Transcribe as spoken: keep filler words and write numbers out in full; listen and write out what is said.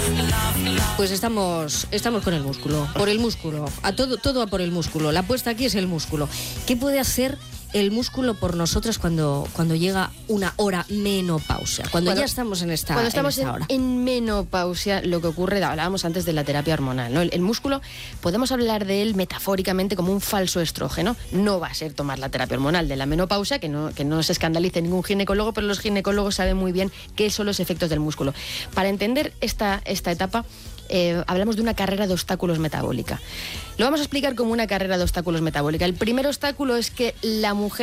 Pues estamos, estamos con el músculo, por el músculo, a todo, todo a por el músculo. La apuesta aquí es el músculo. ¿Qué puede hacer el músculo por nosotras cuando, cuando llega una hora menopausia? Cuando, cuando ya estamos en esta, cuando estamos en, esta en, hora. en menopausia, lo que ocurre, hablábamos antes de la terapia hormonal, ¿no? El, el músculo, podemos hablar de él metafóricamente como un falso estrógeno. No va a ser tomar la terapia hormonal de la menopausia, que no, que no se escandalice ningún ginecólogo, pero los ginecólogos saben muy bien qué son los efectos del músculo. Para entender esta, esta etapa, Eh, hablamos de una carrera de obstáculos metabólica. Lo vamos a explicar como una carrera de obstáculos metabólica. El primer obstáculo es que la mujer